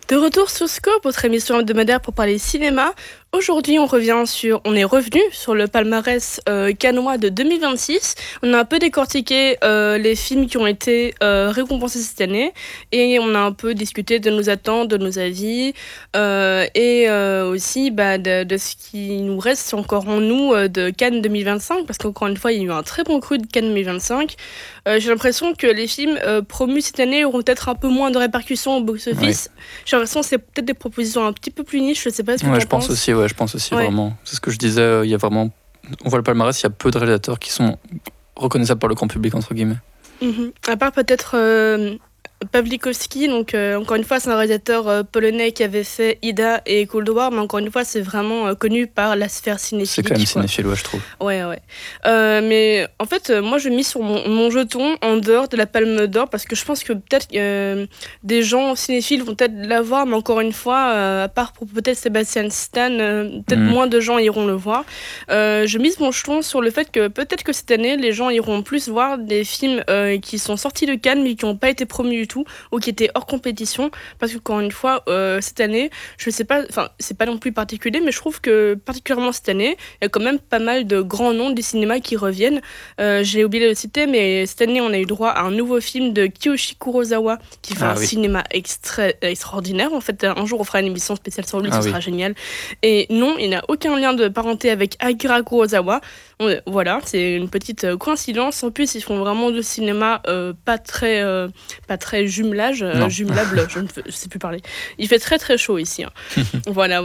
De retour sur Scope, votre émission hebdomadaire pour parler cinéma. Aujourd'hui, on est revenu sur le palmarès cannois de 2026. On a un peu décortiqué les films qui ont été récompensés cette année et on a un peu discuté de nos attentes, de nos avis et aussi de ce qui nous reste encore en nous de Cannes 2025 parce qu'encore une fois, il y a eu un très bon cru de Cannes 2025. J'ai l'impression que les films promus cette année auront peut-être un peu moins de répercussions au box-office. Ouais. J'ai l'impression que c'est peut-être des propositions un petit peu plus niches, je sais pas ce que Ouais, tu penses. je pense aussi Ouais. vraiment. C'est ce que je disais, il y a vraiment. On voit le palmarès, il y a peu de réalisateurs qui sont reconnaissables par le grand public, entre guillemets. À part peut-être Pawlikowski, donc encore une fois c'est un réalisateur polonais qui avait fait Ida et Cold War, mais encore une fois c'est vraiment connu par la sphère cinéphile. C'est quand même cinéphile, ouais, je trouve. Ouais. Mais en fait, moi je mise sur mon jeton en dehors de la Palme d'Or parce que je pense que peut-être des gens cinéphiles vont peut-être l'avoir, mais encore une fois, à part pour peut-être Sébastien Stan, peut-être moins de gens iront le voir. Je mise mon jeton sur le fait que peut-être que cette année, les gens iront plus voir des films qui sont sortis de Cannes mais qui n'ont pas été promus du tout ou qui étaient hors compétition parce que encore une fois, cette année, je sais pas, enfin c'est pas non plus particulier, mais je trouve que particulièrement cette année, il y a quand même pas mal de grands noms du cinéma qui reviennent. J'ai oublié de le citer, mais cette année, on a eu droit à un nouveau film de Kiyoshi Kurosawa qui fait un cinéma extraordinaire. En fait, un jour, on fera une émission spéciale sur lui, ce sera génial. Et non, il n'a aucun lien de parenté avec Akira Kurosawa. Voilà, c'est une petite coïncidence. En plus, ils font vraiment du cinéma pas très jumelable, je sais plus parler. Il fait très très chaud ici. Hein. Voilà.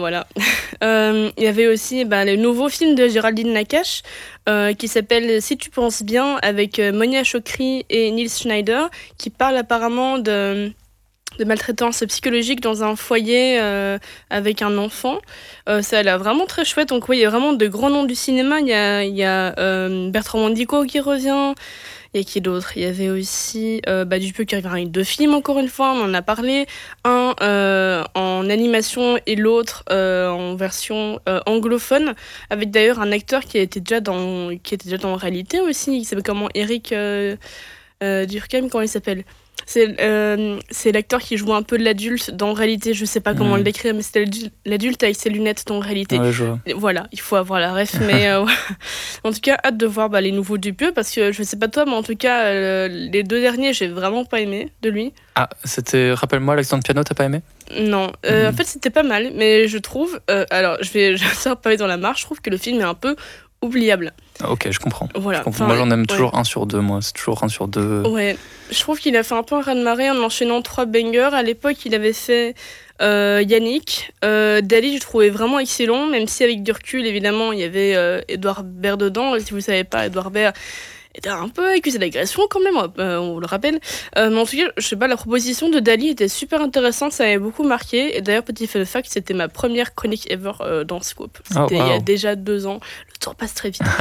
Il y avait aussi le nouveau film de Géraldine Nakache qui s'appelle Si tu penses bien avec Monia Chokri et Nils Schneider qui parle apparemment de maltraitance psychologique dans un foyer avec un enfant. Ça a l'air vraiment très chouette. Donc oui, il y a vraiment de grands noms du cinéma. Il y a Bertrand Mandico qui revient. Et qui d'autre ? Il y avait aussi Dupieux qui revient avec 2 films, encore une fois, on en a parlé. Un en animation et l'autre en version anglophone, avec d'ailleurs un acteur qui était déjà dans Réalité aussi. Il s'appelle comment ? Eric Durkheim, comment il s'appelle ? C'est l'acteur qui joue un peu de l'adulte dans Réalité, je sais pas comment le décrire, mais c'est l'adulte avec ses lunettes dans Réalité. Ouais, je vois. Voilà, il faut avoir la ref, mais en tout cas, hâte de voir les nouveaux Dupieux, parce que je sais pas toi, mais en tout cas, les 2 derniers, j'ai vraiment pas aimé de lui. Ah, c'était, rappelle-moi, l'accident de piano, t'as pas aimé ? Non, en fait, c'était pas mal, mais je trouve, alors je vais pas dans la marche, je trouve que le film est un peu oubliable. Ok, je comprends. Voilà. Moi, j'en aime toujours 1 sur 2, moi. C'est toujours 1 sur 2. Ouais, je trouve qu'il a fait un peu un raz-de-marée en enchaînant 3 bangers. À l'époque, il avait fait Yannick. Dali, je trouvais vraiment excellent, même si avec du recul, évidemment, il y avait Edouard Baird dedans. Et si vous ne savez pas, Edouard Baird était un peu accusé d'agression quand même, on le rappelle. Mais en tout cas, je sais pas, la proposition de Dali était super intéressante, ça m'avait beaucoup marqué. Et d'ailleurs, petit fun fact, c'était ma première chronique ever dans Scoop. C'était il y a déjà 2 ans. Le temps passe très vite.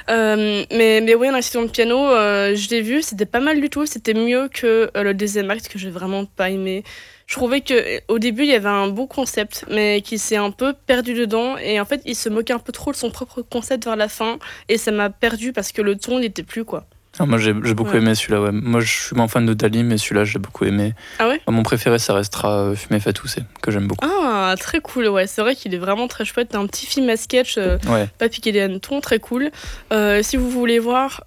mais oui, l'incident de piano, je l'ai vu, c'était pas mal du tout. C'était mieux que le deuxième acte que j'ai vraiment pas aimé. Je trouvais qu'au début, il y avait un beau concept, mais qui s'est un peu perdu dedans. Et en fait, il se moquait un peu trop de son propre concept vers la fin. Et ça m'a perdu parce que le ton n'était plus, quoi. Ah, moi, j'ai beaucoup aimé celui-là, ouais. Moi, je suis moins fan de Dali, mais celui-là, j'ai beaucoup aimé. Ah ouais ? Mon préféré, ça restera Fumer fait tousser, que j'aime beaucoup. Ah, très cool, ouais. C'est vrai qu'il est vraiment très chouette. Un petit film à sketch, pas piqué des hannetons, très cool. Si vous voulez voir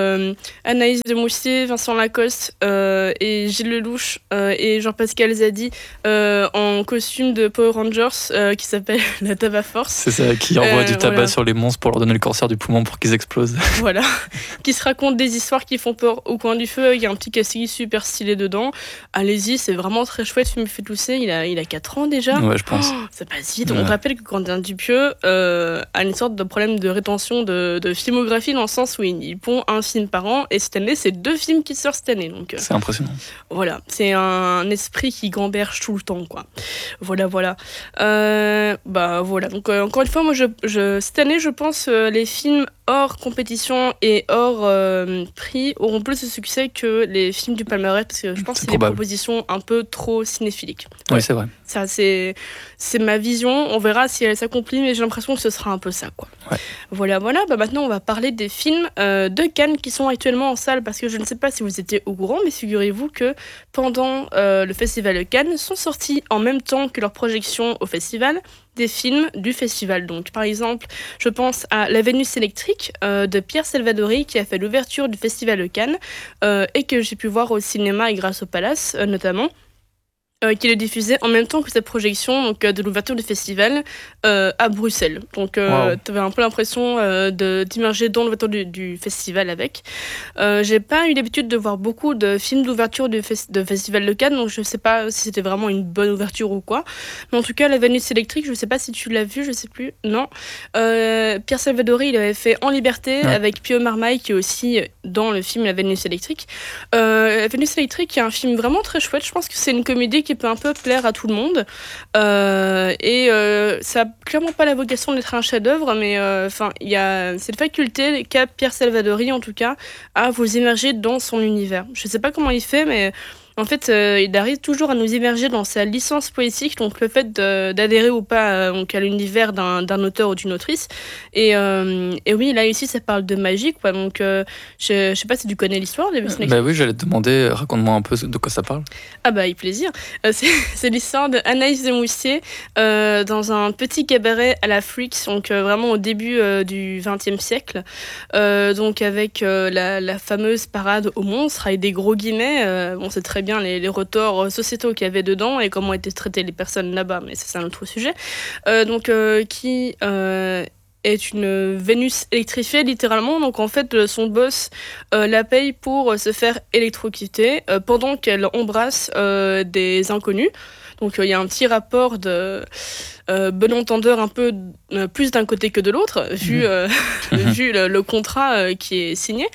Anaïs de Moussier, Vincent Lacoste et Gilles Lelouch et Jean-Pascal Zadi en costume de Power Rangers qui s'appelle La Tabac Force. C'est ça, qui envoie du tabac sur les monstres pour leur donner le cancer du poumon pour qu'ils explosent. Voilà. Qui se racontent des histoires qui font peur au coin du feu. Il y a un petit casting super stylé dedans. Allez-y, c'est vraiment très chouette. Tu me fais tousser. Il a 4 ans déjà. Ouais, je pense. Ça passe vite. On rappelle que Quentin Dupieux a une sorte de problème de rétention de filmographie dans le sens où il pond un film par an. Et cette année, c'est 2 films qui sortent cette année. Donc, c'est impressionnant. Voilà. C'est un esprit qui gamberge tout le temps, quoi. Voilà. Voilà. Donc, encore une fois, moi, cette année, je pense les films hors compétition et hors prix auront plus de succès que les films du palmarès, parce que je pense que c'est des propositions un peu trop cinéphiliques. Oui, c'est vrai. Ça, c'est ma vision. On verra si elle s'accomplit, mais j'ai l'impression que ce sera un peu ça, quoi. Ouais. Voilà. Maintenant, on va parler des films de Cannes qui sont actuellement en salle, parce que je ne sais pas si vous étiez au courant, mais figurez-vous que pendant le festival de Cannes sont sortis en même temps que leur projection au festival des films du festival. Donc, par exemple, je pense à La Vénus électrique de Pierre Salvadori qui a fait l'ouverture du festival de Cannes et que j'ai pu voir au cinéma et grâce au Palace notamment. Qui est diffusé en même temps que cette projection donc, de l'ouverture du festival à Bruxelles. Donc tu avais un peu l'impression d'immerger dans l'ouverture du festival avec. J'ai pas eu l'habitude de voir beaucoup de films d'ouverture de festival de Cannes, donc je sais pas si c'était vraiment une bonne ouverture ou quoi. Mais en tout cas, La Vénus électrique, je sais pas si tu l'as vu, je sais plus. Non. Pierre Salvadori, il avait fait En liberté avec Pio Marmaille qui est aussi dans le film La Vénus électrique. La Vénus électrique est un film vraiment très chouette. Je pense que c'est une comédie qui peut un peu plaire à tout le monde ça a clairement pas la vocation d'être un chef-d'œuvre, mais il y a cette faculté qu'a Pierre Salvadori en tout cas à vous immerger dans son univers. Je sais pas comment il fait, mais en fait, il arrive toujours à nous immerger dans sa licence poétique, donc le fait d'adhérer ou pas à l'univers d'un auteur ou d'une autrice. Et oui, là ici, ça parle de magie, quoi. Donc, je sais pas si tu connais l'histoire de Vénus électrique. Oui, j'allais te demander, raconte-moi un peu de quoi ça parle. Ah bah, avec plaisir. C'est l'histoire de Anaïs de Moussier dans un petit cabaret à la Freaks, donc vraiment au début du XXe siècle. Donc avec la fameuse parade aux monstres, avec des gros guillemets. Bon, c'est très bien les retorts sociétaux qu'il y avait dedans et comment étaient traitées les personnes là-bas, mais c'est un autre sujet. Qui est une Vénus électrifiée littéralement, donc en fait son boss la paye pour se faire électrocuter pendant qu'elle embrasse des inconnus. Donc il y a un petit rapport de bon entendeur un peu plus d'un côté que de l'autre, vu le contrat qui est signé.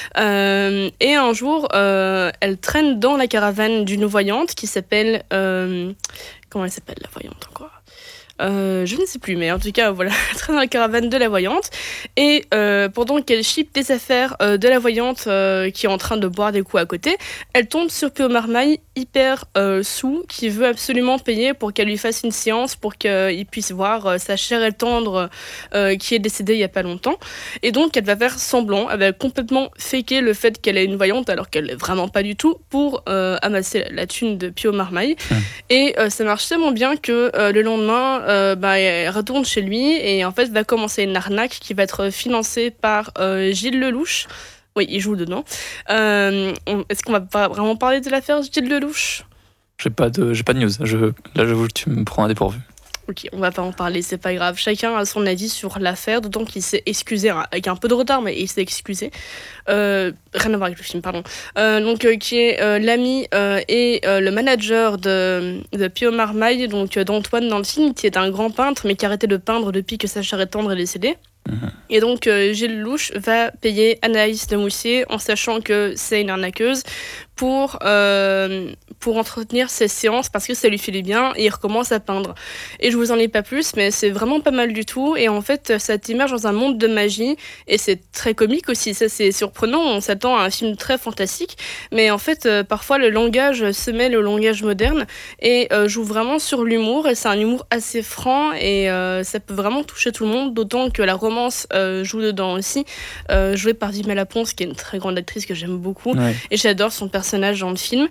Et un jour, elle traîne dans la caravane d'une voyante qui s'appelle... comment elle s'appelle, la voyante, encore ? Je ne sais plus, mais en tout cas, voilà, elle traîne dans la caravane de la voyante. Et pendant qu'elle chipe des affaires de la voyante qui est en train de boire des coups à côté, elle tombe sur Pio Marmaille hyper saoul, qui veut absolument payer pour qu'elle lui fasse une séance pour qu'il puisse voir sa chère et tendre qui est décédée il y a pas longtemps. Et donc, elle va faire semblant, elle va complètement faker le fait qu'elle est une voyante alors qu'elle l'est vraiment pas du tout pour amasser la thune de Pio Marmaille. Et ça marche tellement bien que le lendemain, elle retourne chez lui et en fait va commencer une arnaque qui va être financée par Gilles Lelouch. Oui, il joue dedans. Est-ce qu'on va vraiment parler de l'affaire Gilles Lelouch ? J'ai pas de news. Là, j'avoue que tu me prends à dépourvu. Ok, on va pas en parler, c'est pas grave. Chacun a son avis sur l'affaire, d'autant qu'il s'est excusé, avec un peu de retard, mais il s'est excusé. Rien à voir avec le film, pardon. Qui est l'ami et le manager de Pio Marmaille, donc d'Antoine dans le film, qui est un grand peintre, mais qui a arrêté de peindre depuis que sa chère et tendre est décédée. Et donc Gilles Lelouch va payer Anaïs de Moussier en sachant que c'est une arnaqueuse pour entretenir ses séances parce que ça lui fait du bien et il recommence à peindre. Et je vous en ai pas plus, mais c'est vraiment pas mal du tout. Et en fait, ça t'immerge dans un monde de magie et c'est très comique aussi. Ça, c'est surprenant. On s'attend à un film très fantastique, mais en fait, parfois le langage se mêle au langage moderne et joue vraiment sur l'humour. Et c'est un humour assez franc et ça peut vraiment toucher tout le monde, d'autant que la romance joue dedans aussi, jouée par Vimela Laponce, qui est une très grande actrice que j'aime beaucoup. Ouais. Et j'adore son personnage dans le film.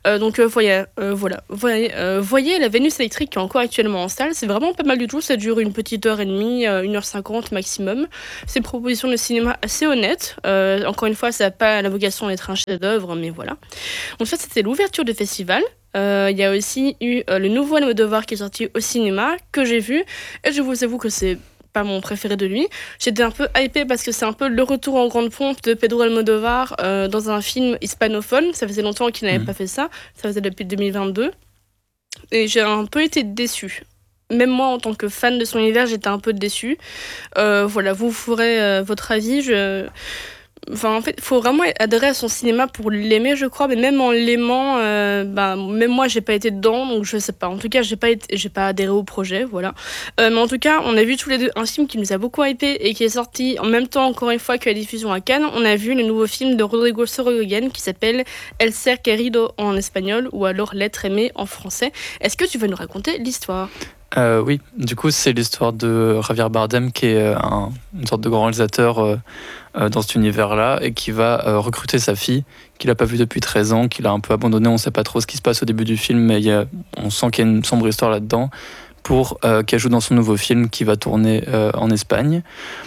Voyez La Vénus électrique qui est encore actuellement en salle. C'est vraiment pas mal du tout. Ça dure une petite heure et demie, 1h50 maximum. C'est une proposition de cinéma assez honnête. Encore une fois, ça n'a pas la vocation d'être un chef-d'œuvre, mais voilà. Donc ça, c'était l'ouverture du festival. Il y a aussi eu le nouveau Almodovar qui est sorti au cinéma, que j'ai vu. Et je vous avoue que c'est pas mon préféré de lui. J'étais un peu hypée parce que c'est un peu le retour en grande pompe de Pedro Almodovar dans un film hispanophone. Ça faisait longtemps qu'il n'avait pas fait ça. Ça faisait depuis 2022. Et j'ai un peu été déçue. Même moi, en tant que fan de son univers, j'étais un peu déçue. Vous ferez votre avis. Enfin, en fait, il faut vraiment adhérer à son cinéma pour l'aimer, je crois. Mais même en l'aimant, même moi, j'ai pas été dedans, donc je sais pas. En tout cas, j'ai pas adhéré au projet, voilà. Mais en tout cas, on a vu tous les deux un film qui nous a beaucoup hypé et qui est sorti en même temps, encore une fois, que la diffusion à Cannes. On a vu le nouveau film de Rodrigo Sorogoyen qui s'appelle El Ser Querido en espagnol ou alors L'être aimé en français. Est-ce que tu veux nous raconter l'histoire? Oui, du coup, c'est l'histoire de Javier Bardem qui est une sorte de grand réalisateur dans cet univers-là et qui va recruter sa fille qu'il n'a pas vue depuis 13 ans, qu'il a un peu abandonné. On ne sait pas trop ce qui se passe au début du film, mais on sent qu'il y a une sombre histoire là-dedans pour qu'elle joue dans son nouveau film qui va tourner en Espagne.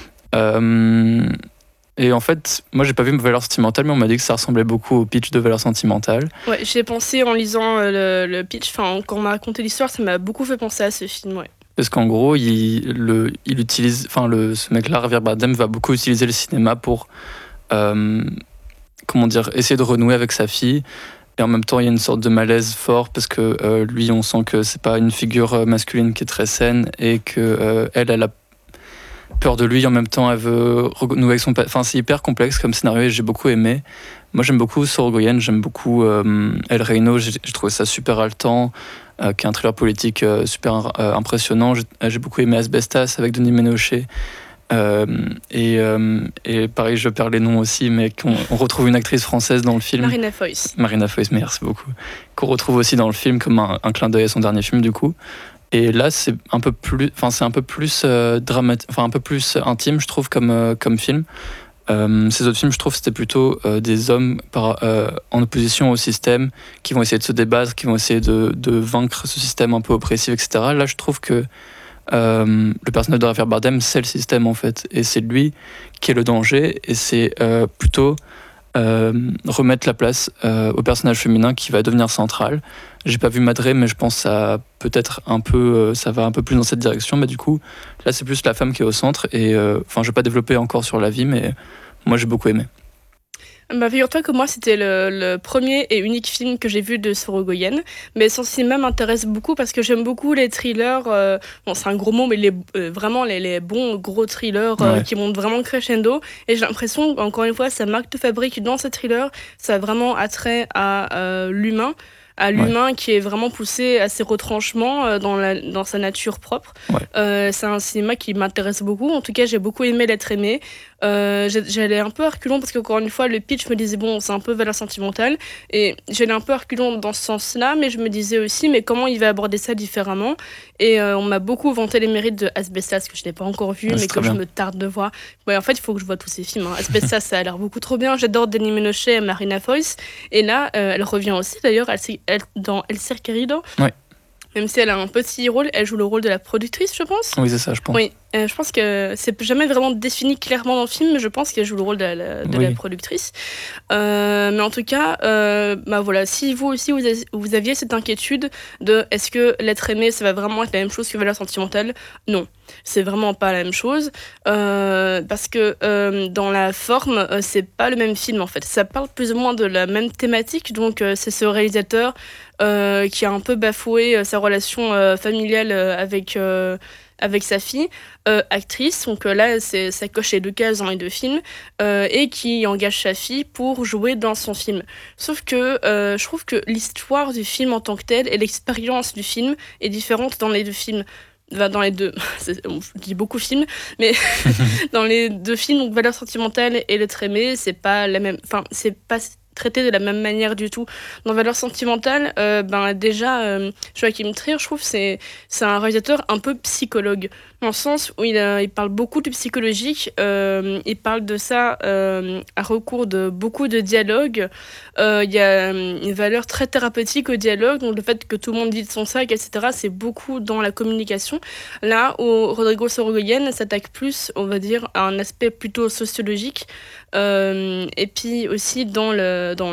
Et en fait, moi j'ai pas vu Valeurs sentimentales, mais on m'a dit que ça ressemblait beaucoup au pitch de Valeurs sentimentales. Ouais, j'ai pensé en lisant le pitch, enfin, quand on m'a raconté l'histoire, ça m'a beaucoup fait penser à ce film, ouais. Parce qu'en gros, il utilise, ce mec-là, Javier Bardem, va beaucoup utiliser le cinéma pour, comment dire, essayer de renouer avec sa fille. Et en même temps, il y a une sorte de malaise fort parce que lui, on sent que c'est pas une figure masculine qui est très saine et que elle a peur de lui. En même temps, elle veut renouer avec son père. Enfin, c'est hyper complexe comme scénario et j'ai beaucoup aimé. Moi, j'aime beaucoup Sorogoyen, j'aime beaucoup El Reino. J'ai trouvé ça super haletant. Qui est un thriller politique super impressionnant. J'ai beaucoup aimé Asbestas avec Denis Ménochet. Et pareil, je perds les noms aussi, mais on retrouve une actrice française dans le film. Marina Foïs. Marina Foïs, merci beaucoup. Qu'on retrouve aussi dans le film comme un clin d'œil à son dernier film, du coup. Et là, c'est un peu plus dramatique, un peu plus intime, je trouve, comme film. Ces autres films, je trouve, c'était plutôt des hommes en opposition au système, qui vont essayer de se débattre, qui vont essayer de vaincre ce système un peu oppressif, etc. Là, je trouve que le personnage de Javier Bardem, c'est le système, en fait. Et c'est lui qui est le danger, et c'est plutôt remettre la place au personnage féminin qui va devenir central. J'ai pas vu Madré, mais je pense que ça peut-être un peu, ça va un peu plus dans cette direction. Mais du coup, là, c'est plus la femme qui est au centre. Et je vais pas développer encore sur la vie, mais moi, j'ai beaucoup aimé. Bah, figure-toi que moi, c'était le premier et unique film que j'ai vu de Sorogoyen. Mais son cinéma m'intéresse beaucoup parce que j'aime beaucoup les thrillers. Bon, c'est un gros mot, mais vraiment les bons gros thrillers qui montent vraiment crescendo. Et j'ai l'impression, encore une fois, sa marque de fabrique dans ces thrillers, ça a vraiment attrait à l'humain. Qui est vraiment poussé à ses retranchements dans sa nature propre. Ouais. C'est un cinéma qui m'intéresse beaucoup. En tout cas, j'ai beaucoup aimé L'être aimé. J'allais un peu à reculons parce qu'encore une fois, le pitch me disait, bon, c'est un peu valeur sentimentale. Et j'allais un peu à reculons dans ce sens-là, mais je me disais aussi, mais comment il va aborder ça différemment? Et on m'a beaucoup vanté les mérites de Asbestas, que je n'ai pas encore vu, mais que je me tarde de voir. Ouais, en fait, il faut que je vois tous ces films. Asbestas, ça a l'air beaucoup trop bien. J'adore Denis Ménochet et Marina Foïs. Et là, elle revient aussi, d'ailleurs, dans El Ser Querido. Ouais. Même si elle a un petit rôle, elle joue le rôle de la productrice, je pense. Oui, c'est ça, je pense. Oui, je pense que c'est jamais vraiment défini clairement dans le film, mais je pense qu'elle joue le rôle de la productrice. Mais en tout cas, voilà, si vous aussi vous aviez cette inquiétude de est-ce que L'être aimé, ça va vraiment être la même chose que Valeurs sentimentales? Non, c'est vraiment pas la même chose. Parce que dans la forme, c'est pas le même film en fait. Ça parle plus ou moins de la même thématique, donc c'est ce réalisateur qui a un peu bafoué sa relation familiale avec sa fille, actrice, donc là ça coche les deux cases dans les deux films, et qui engage sa fille pour jouer dans son film. Sauf que je trouve que l'histoire du film en tant que telle et l'expérience du film est différente dans les deux films. Enfin, dans les deux, je dis beaucoup films, mais dans les deux films, donc Valeurs sentimentales et L'être aimé, c'est pas la même, enfin c'est pas traité de la même manière du tout. Dans Valeurs sentimentales, déjà, Joachim Trier, je trouve, c'est un réalisateur un peu psychologue, dans le sens où il parle beaucoup de psychologique, il parle de ça à recours de beaucoup de dialogues. Il y a une valeur très thérapeutique au dialogue, donc le fait que tout le monde dit de son sac, etc., c'est beaucoup dans la communication. Là où Rodrigo Sorogoyen s'attaque plus, on va dire, à un aspect plutôt sociologique, et puis aussi dans